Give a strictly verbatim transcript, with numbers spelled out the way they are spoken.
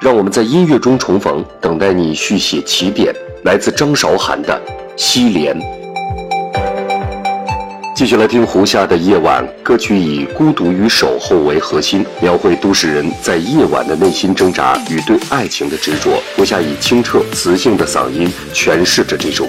让我们在音乐中重逢，等待你续写起点。来自张韶涵的《西莲》。继续来听胡夏的《夜晚》，歌曲以孤独与守候为核心，描绘都市人在夜晚的内心挣扎与对爱情的执着。胡夏以清澈磁性的嗓音诠释着这首